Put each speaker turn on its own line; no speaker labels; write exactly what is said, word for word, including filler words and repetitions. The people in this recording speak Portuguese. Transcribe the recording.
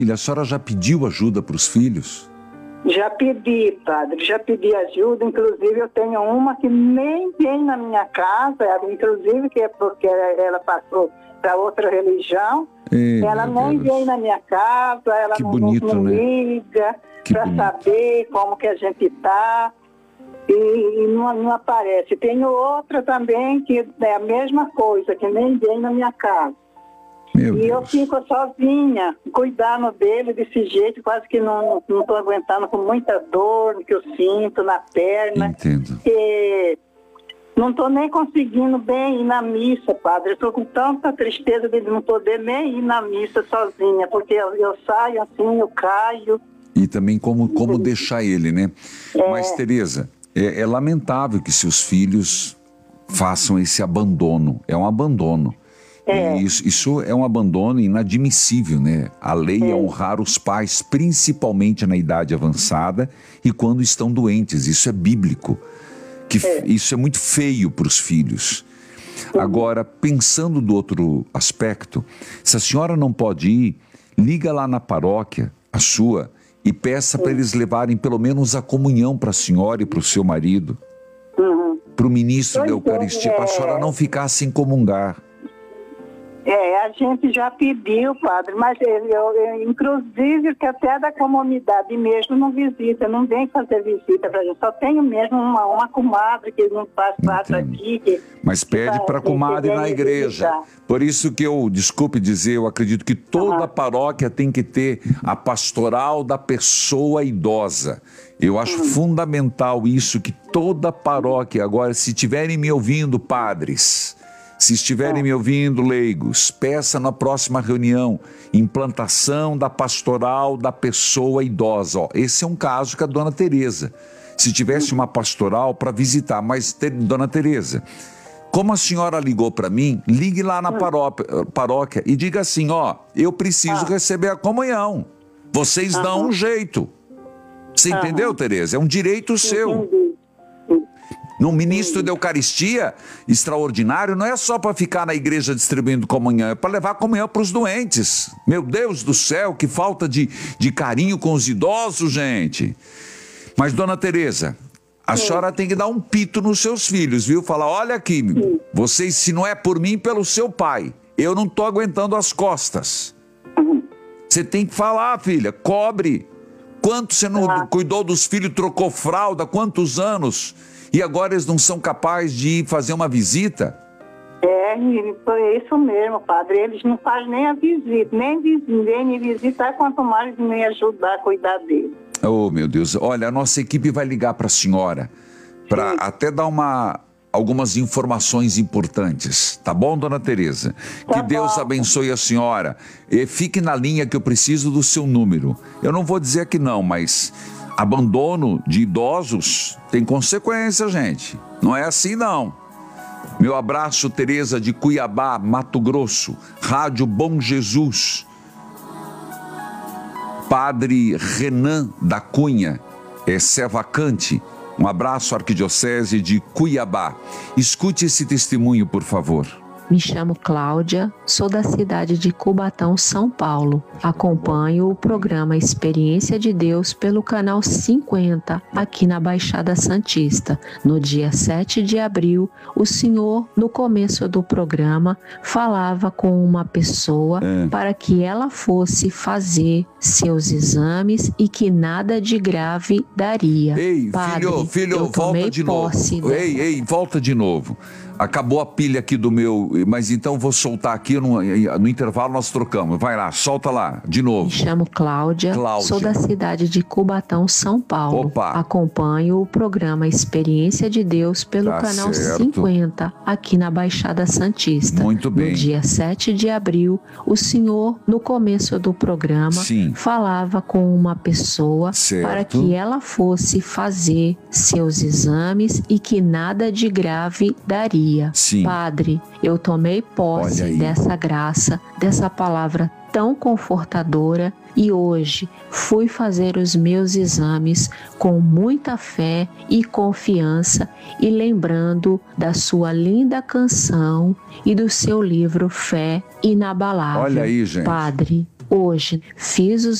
E a senhora já pediu ajuda para os filhos?
Já pedi, padre, já pedi ajuda. Inclusive eu tenho uma que nem vem na minha casa, inclusive que é porque ela passou para outra religião. Ei, ela nem Deus. Vem na minha casa, ela
que
não,
bonito,
não, não
né?
liga para saber como que a gente está. E, e não, não aparece. Tenho outra também que é a mesma coisa, que nem vem na minha casa.
Meu
e
Deus.
Eu fico sozinha, cuidando dele desse jeito, quase que não estou aguentando, com muita dor que eu sinto na perna.
Entendo.
E não estou nem conseguindo bem ir na missa, padre. Estou com tanta tristeza de não poder nem ir na missa sozinha, porque eu, eu saio assim, eu caio.
E também como, como deixar ele, né?
É.
Mas, Tereza, é, é lamentável que seus filhos façam esse abandono. É um abandono.
É.
E isso, isso é um abandono inadmissível, né? A lei é. é honrar os pais, principalmente na idade avançada e quando estão doentes. Isso é bíblico. Que é. Isso é muito feio para os filhos. Agora, pensando do outro aspecto, se a senhora não pode ir, liga lá na paróquia, a sua, e peça para eles levarem pelo menos a comunhão para a senhora e para o seu marido,
uhum.
para o ministro
pois
da Eucaristia,
é.
para a senhora não ficar sem comungar.
É, a gente já pediu, padre, mas eu, eu, eu, inclusive que até da comunidade mesmo não visita, não vem fazer visita pra gente. Só tenho mesmo uma, uma comadre que não faz parte aqui. Que,
mas pede para a comadre na igreja. Visitar. Por isso que eu, desculpe dizer, eu acredito que toda uhum. paróquia tem que ter a pastoral da pessoa idosa. Eu acho uhum. fundamental isso, que toda paróquia, agora, se estiverem me ouvindo, padres... Se estiverem me ouvindo, leigos, peça na próxima reunião, implantação da pastoral da pessoa idosa. Ó, esse é um caso que a dona Tereza, se tivesse uma pastoral para visitar, mas, dona Tereza, como a senhora ligou para mim, ligue lá na paróquia, paróquia e diga assim, ó, eu preciso receber a comunhão. Vocês dão um jeito. Você entendeu, Tereza? É um direito seu. No ministro da Eucaristia extraordinário não é só para ficar na igreja distribuindo comunhão, é para levar comunhão para os doentes. Meu Deus do céu, que falta de, de carinho com os idosos, gente. Mas, dona Tereza, a Sim. senhora tem que dar um pito nos seus filhos, viu? Falar, olha aqui, Sim. vocês, se não é por mim, pelo seu pai, eu não estou aguentando as costas. Você tem que falar, filha, cobre. Quanto você não ah. cuidou dos filhos, trocou fralda, quantos anos... E agora eles não são capazes de fazer uma visita?
É, foi isso mesmo, padre. Eles não fazem nem a visita, nem vem me visitar, quanto mais me ajudar a cuidar deles.
Oh, meu Deus. Olha, a nossa equipe vai ligar para a senhora, para até dar uma, algumas informações importantes. Tá bom, dona Tereza?
Tá
que Deus
bom.
abençoe a senhora. E fique na linha que eu preciso do seu número. Eu não vou dizer que não, mas... abandono de idosos tem consequência, gente. Não é assim, não. Meu abraço, Tereza de Cuiabá, Mato Grosso. Rádio Bom Jesus. Padre Renan da Cunha, é Sevacante. Um abraço, Arquidiocese de Cuiabá. Escute esse testemunho, por favor.
Me chamo Cláudia, sou da cidade de Cubatão, São Paulo. Acompanho o programa Experiência de Deus pelo canal cinquenta, aqui na Baixada Santista. No dia sete de abril, o senhor, no começo do programa, falava com uma pessoa é. para que ela fosse fazer seus exames e que nada de grave daria.
Ei,
Padre,
filho, filho,
eu tomei
volta de
posse
novo. Ei, ei, volta de novo. Acabou a pilha aqui do meu... Mas então vou soltar aqui, no, no intervalo nós trocamos. Vai lá, solta lá, de novo.
Me chamo Cláudia,
Cláudia.
Sou da cidade de Cubatão, São Paulo.
Opa.
Acompanho o programa Experiência de Deus pelo
Tá
canal
certo.
cinquenta, aqui na Baixada Santista.
Muito bem.
No dia sete de abril, o senhor, no começo do programa,
Sim.
falava com uma pessoa
Certo.
para que ela fosse fazer seus exames e que nada de grave daria.
Sim.
Padre, eu tomei posse dessa graça, dessa palavra tão confortadora e hoje fui fazer os meus exames com muita fé e confiança e lembrando da sua linda canção e do seu livro Fé Inabalável.
Olha aí, gente.
Padre, Hoje fiz os